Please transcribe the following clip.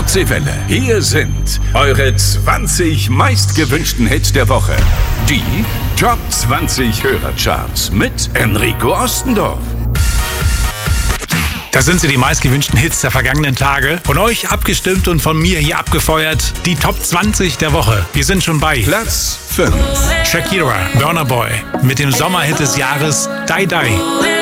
Nordseewelle. Hier sind eure 20 meistgewünschten Hits der Woche. Die Top 20 Hörercharts mit Enrico Ostendorf. Das sind sie, die meistgewünschten Hits der vergangenen Tage. Von euch abgestimmt und von mir hier abgefeuert. Die Top 20 der Woche. Wir sind schon bei Platz 5. Shakira, Burna Boy mit dem Sommerhit des Jahres Die Die.